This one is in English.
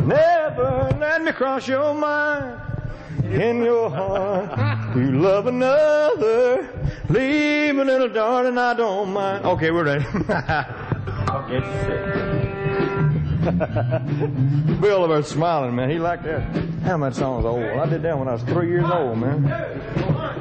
Never let me cross your mind. In your heart, you love another. Leave me, little darling, I don't mind. Okay, we're ready. Okay, Bill over there smiling, man. He liked that. Damn, that song was old. I did that when I was 3 years old, man.